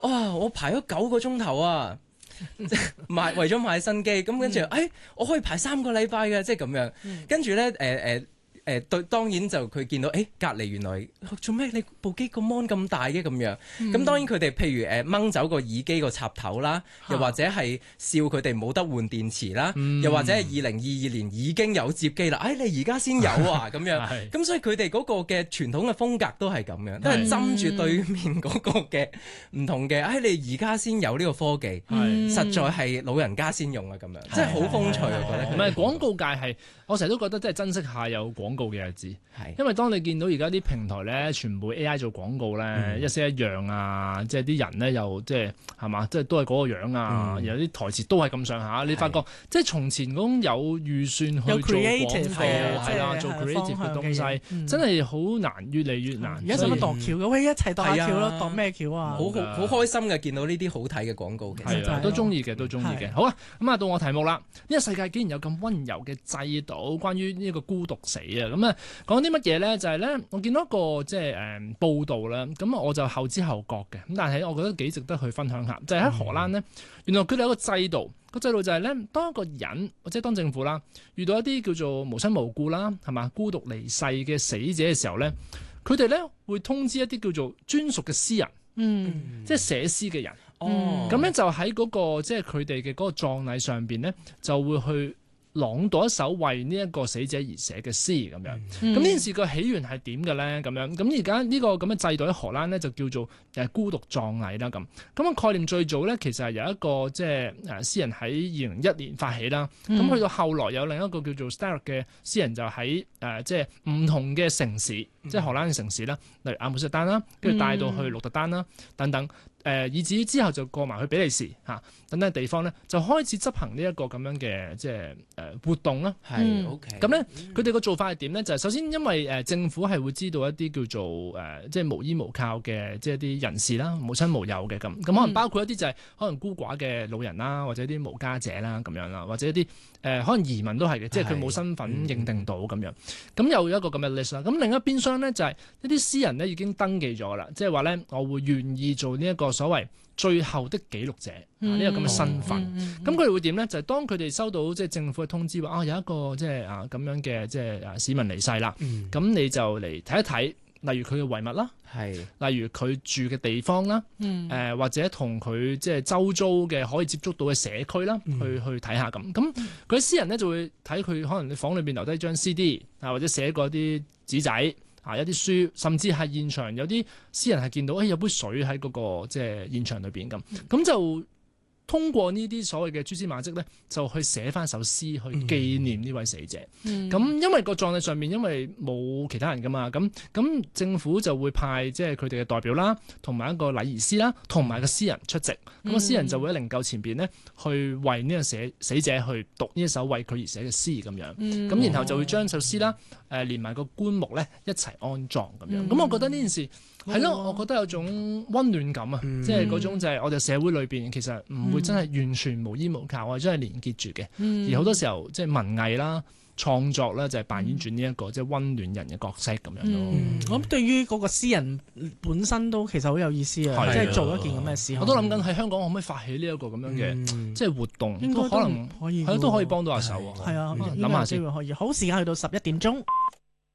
我排咗9個鐘頭啊！為咗買新機，咁跟住，我可以排3個禮拜嘅，即係咁樣。跟住咧，對，當然就佢見到，隔離原來做咩你部機個 mon 咁大嘅咁樣。咁當然佢哋譬如掹走個耳機個插頭啦，又或者係笑佢哋冇得換電池啦，又或者係2022年已經有摺機啦，你而家先有啊咁樣。咁所以佢哋嗰個嘅傳統嘅風格都係咁樣，都係針住對面嗰個嘅唔同嘅。你而家先有呢個科技，實在係老人家先用啊咁樣，即係好風趣我覺得。 唔係廣告界係，我成日都覺得真係珍惜下有廣告嘅日子，因為當你見到而家啲平台咧，全部 AI 做廣告咧，一式一樣啊，即係啲人咧又即係係嘛，即係都係嗰個樣啊，有啲台詞都係咁上下。你發覺即係從前嗰種有預算去做廣告係啦，做 creative 嘅東西，真係好難，越嚟越難。 而家使乜度橋嘅？喂，一齊度下橋咯，度咩橋啊？ 好開心嘅，見到呢啲好睇嘅廣告，其實都中意嘅，都中意嘅。好啊，咁啊到我題目啦。呢個世界竟然有咁溫柔嘅制度，關於呢個孤獨死啊！咁啊講啲乜嘢咧？就係咧，我見到一個即係報道啦。咁我就後知後覺嘅。咁但係我覺得幾值得去分享下。就係喺荷蘭咧，原來佢哋有個制度。個制度就係咧，當一個人或者當政府啦，遇到一啲叫做無親無故啦，係嘛孤獨離世嘅死者嘅時候咧，佢哋咧會通知一啲叫做專屬嘅詩人，即係寫詩嘅人。咁咧就喺嗰個即係佢哋嘅嗰個葬禮上邊咧，就會去朗讀一首為呢一個死者而寫嘅詩咁樣。咁呢件事個起源係點嘅咧？咁樣咁而家呢個咁嘅制度喺荷蘭咧就叫做孤獨葬禮啦。咁個概念最早咧其實係有一個即係詩人喺2001年發起啦。咁去到後來有另一個叫做 Stark 嘅詩人就喺即係唔同嘅城市，即係荷蘭嘅城市啦，例如阿姆斯特丹啦，跟住帶到去鹿特丹啦等等。以至於之後就過埋去比利時等等地方咧，就開始執行呢一個咁樣嘅即係活動啦。 係 OK。 咁咧，佢哋個做法係點咧？就係首先因為政府係會知道一啲叫做即係無依無靠嘅即係啲人士啦，無親無有嘅咁。咁可能包括一啲就係可能孤寡嘅老人啦，或者啲無家者啦咁樣啦，或者一啲可能移民都係嘅，即係佢冇身份認定到咁樣。咁又有一個咁嘅 list 啦。咁另一邊廂咧就係一啲私人咧已經登記咗啦，即係話咧我會願意做呢一個所謂最後的記錄者呢個咁嘅身份。咁佢哋會點咧？就係當佢哋收到即係政府嘅通知話有一個即係咁樣嘅即係市民離世啦，咁你就嚟睇一睇，例如佢嘅遺物啦，例如佢住嘅地方啦，或者同佢即係周遭嘅可以接觸到嘅社區啦，去睇下咁。咁嗰啲私人咧就會睇佢可能你房裏邊留低張 CD 或者寫過啲紙仔。一啲書，甚至係現場有啲私人係見到，有杯水喺嗰個即係現場裏邊咁就通過呢啲所謂嘅蛛絲馬跡咧，就去寫翻首詩去紀念呢位死者。咁因為個葬禮上面因為冇其他人噶嘛，咁政府就會派即係佢哋嘅代表啦，同埋一個禮儀師啦，同埋個詩人出席。咁個詩人就會喺靈柩前邊咧，去為呢個死者去讀呢一首為佢而寫嘅詩咁樣。咁然後就會將首詩啦，連埋個棺木咧一齊安葬咁樣。咁我覺得呢件事係咯，我覺得有種溫暖感啊，即係嗰種就係我哋社會裏邊其實唔會真係完全無依無靠，我哋真係連結住嘅。而好多時候即係文藝啦、創作啦，就係扮演住呢一個即係溫暖人嘅角色咁樣咯。 我諗對於嗰個詩人本身都其實好有意思啊，即係做一件咁嘅事。 我都諗緊喺香港可唔可以發起呢一個咁樣嘅即係活動， 應該都可能可以， 都可以幫到下手。 係啊， 諗下先。 可以。好，時間去到11點鐘。